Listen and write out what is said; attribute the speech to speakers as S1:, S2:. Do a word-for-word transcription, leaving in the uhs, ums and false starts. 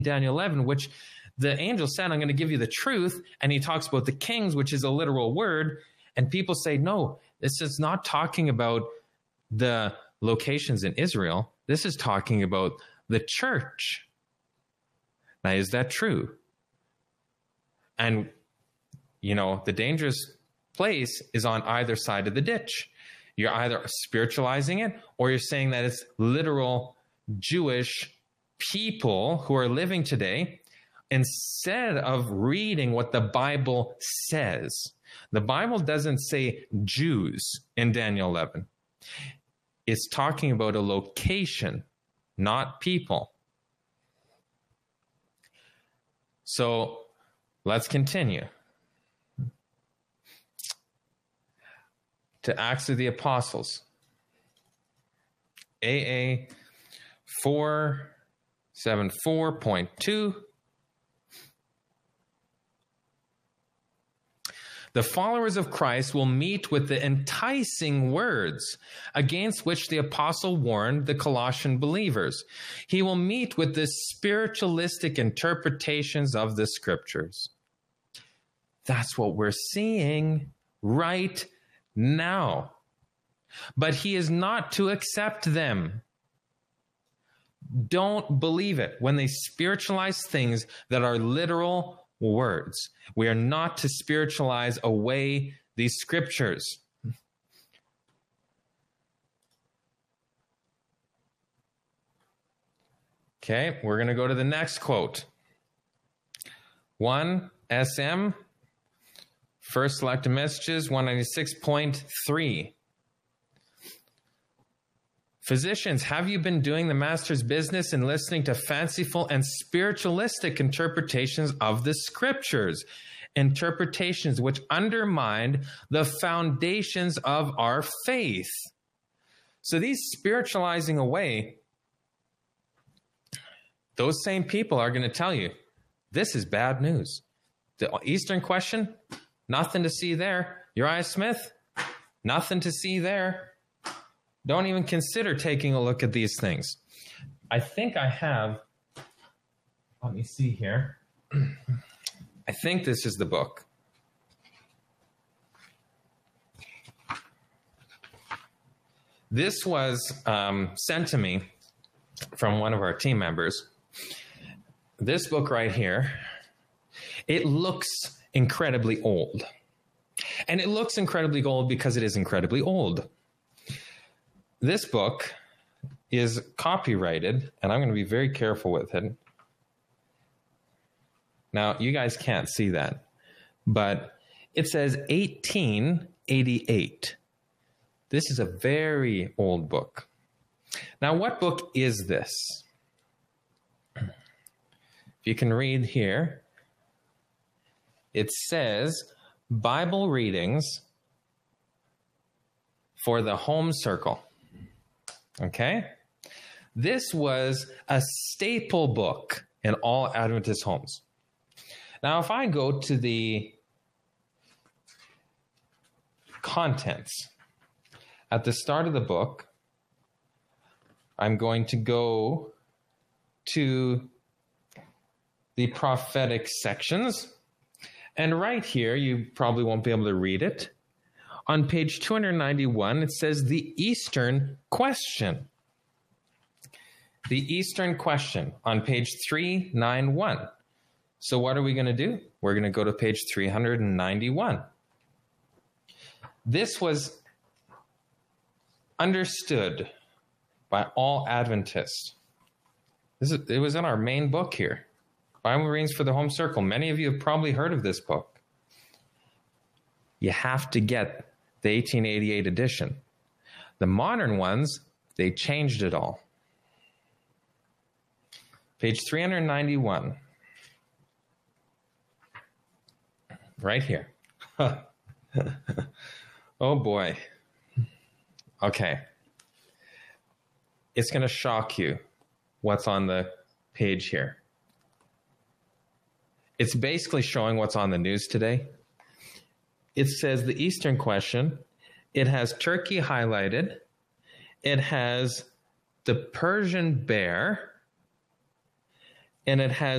S1: Daniel eleven, which the angel said, I'm going to give you the truth. And he talks about the kings, which is a literal word. And people say, no, this is not talking about the locations in Israel. This is talking about the church. Now, is that true? And, you know, the dangerous place is on either side of the ditch. You're either spiritualizing it, or you're saying that it's literal Jewish people who are living today, instead of reading what the Bible says. The Bible doesn't say Jews in Daniel eleven. It's talking about a location, not people. So let's continue to Acts of the Apostles. A A four seventy-four point two. The followers of Christ will meet with the enticing words against which the apostle warned the Colossian believers. He will meet with the spiritualistic interpretations of the scriptures. That's what we're seeing right now. But he is not to accept them. Don't believe it when they spiritualize things that are literal words. We are not to spiritualize away these scriptures. Okay, we're going to go to the next quote. one S M, First Selected Messages, one ninety-six point three. Physicians, have you been doing the master's business and listening to fanciful and spiritualistic interpretations of the scriptures? Interpretations which undermine the foundations of our faith. So these spiritualizing away, those same people are going to tell you, this is bad news. The Eastern question, nothing to see there. Uriah Smith, nothing to see there. Don't even consider taking a look at these things. I think I have, let me see here. I think this is the book. This was um, sent to me from one of our team members. This book right here, it looks incredibly old. And it looks incredibly old because it is incredibly old. This book is copyrighted, and I'm going to be very careful with it. Now, you guys can't see that, but it says eighteen eighty-eight. This is a very old book. Now, what book is this? If you can read here, it says Bible Readings for the Home Circle. Okay? This was a staple book in all Adventist homes. Now, if I go to the contents at the start of the book, I'm going to go to the prophetic sections. And right here, you probably won't be able to read it. On page two ninety-one, it says the Eastern question. The Eastern question on page three ninety-one. So what are we going to do? We're going to go to page three ninety-one. This was understood by all Adventists. This is, it was in our main book here, Bible Readings for the Home Circle. Many of you have probably heard of this book. You have to get the eighteen eighty-eight edition. The modern ones, they changed it all. Page three ninety-one. Right here. Oh boy. Okay. It's going to shock you what's on the page here. It's basically showing what's on the news today. It says the Eastern question. It has Turkey highlighted. It has the Persian bear. And it has